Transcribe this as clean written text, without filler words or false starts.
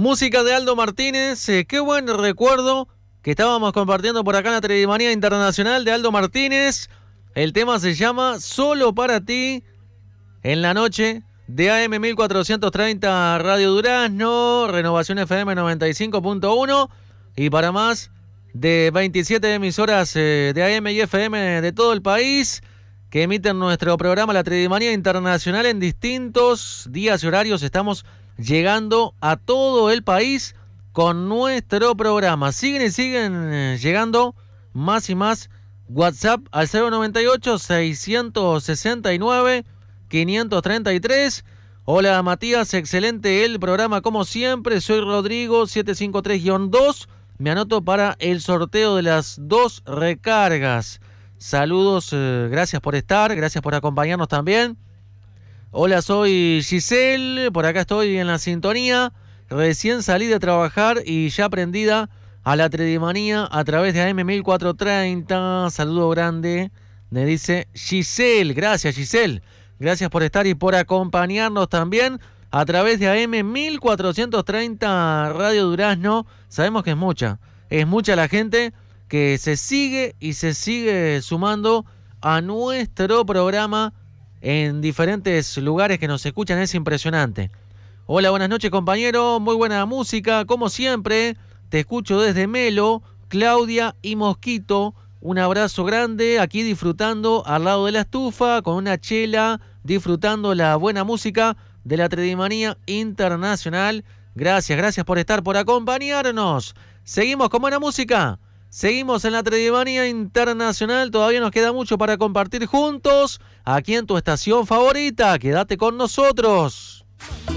Música de Aldo Martínez, qué buen recuerdo que estábamos compartiendo por acá en la Trevimanía Internacional de Aldo Martínez. El tema se llama Solo para ti, en la noche de AM 1430 Radio Durazno, Renovación FM 95.1 y para más de 27 emisoras de AM y FM de todo el país que emiten nuestro programa La Trevimanía Internacional en distintos días y horarios. Estamos llegando a todo el país con nuestro programa. Siguen llegando más y más WhatsApp al 098-669-533. Hola Matías, excelente el programa como siempre. Soy Rodrigo 753-2. Me anoto para el sorteo de las 2 recargas. Saludos, gracias por estar, gracias por acompañarnos también. Hola, soy Giselle, por acá estoy en la sintonía. Recién salí de trabajar y ya prendida a la Trevimanía a través de AM 1430. Saludo grande, me dice Giselle. Gracias, Giselle. Gracias por estar y por acompañarnos también a través de AM 1430 Radio Durazno. Sabemos que es mucha la gente que se sigue y se sigue sumando a nuestro programa en diferentes lugares que nos escuchan. Es impresionante. Hola, buenas noches compañero, muy buena música, como siempre, te escucho desde Melo, Claudia y Mosquito. Un abrazo grande, aquí disfrutando al lado de la estufa, con una chela, disfrutando la buena música de la Trevimanía Internacional. Gracias por estar, por acompañarnos. Seguimos con buena música. Seguimos en la Trevimanía Internacional, todavía nos queda mucho para compartir juntos, aquí en tu estación favorita, quédate con nosotros.